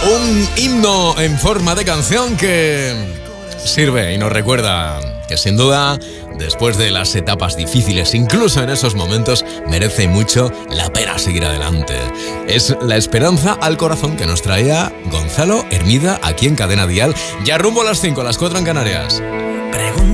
Un himno en forma de canción que sirve y nos recuerda que sin duda, después de las etapas difíciles, incluso en esos momentos, merece mucho la pena seguir adelante. Es la esperanza al corazón que nos traía Gonzalo Hermida aquí en Cadena Dial, ya rumbo a las 5, a las 4 en Canarias.